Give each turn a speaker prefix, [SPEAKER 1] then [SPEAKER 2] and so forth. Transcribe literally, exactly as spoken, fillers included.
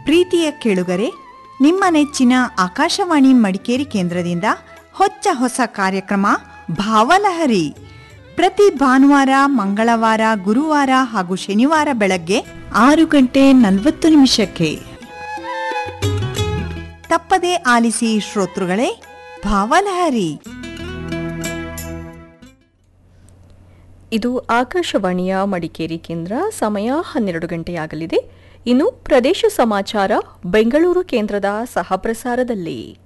[SPEAKER 1] ಪ್ರೀತಿಯ ಕೇಳುಗರೆ, ನಿಮ್ಮ ನೆಚ್ಚಿನ ಆಕಾಶವಾಣಿ ಮಡಿಕೇರಿ ಕೇಂದ್ರದಿಂದ ಹೊಚ್ಚ ಹೊಸ ಕಾರ್ಯಕ್ರಮ ಭಾವಲಹರಿ ಪ್ರತಿ ಭಾನುವಾರ, ಮಂಗಳವಾರ, ಗುರುವಾರ ಹಾಗೂ ಶನಿವಾರ ಬೆಳಗ್ಗೆ ಆರು ಗಂಟೆ ನಲವತ್ತು ನಿಮಿಷಕ್ಕೆ. ತಪ್ಪದೇ ಆಲಿಸಿ ಶ್ರೋತೃಗಳೇ, ಭಾವಲಹರಿ.
[SPEAKER 2] ಇದು ಆಕಾಶವಾಣಿಯ ಮಡಿಕೇರಿ ಕೇಂದ್ರ. ಸಮಯ ಹನ್ನೆರಡು ಗಂಟೆಯಾಗಲಿದೆ. ಇನ್ನು ಪ್ರದೇಶ ಸಮಾಚಾರ ಬೆಂಗಳೂರು ಕೇಂದ್ರದ ಸಹಪ್ರಸಾರದಲ್ಲಿ.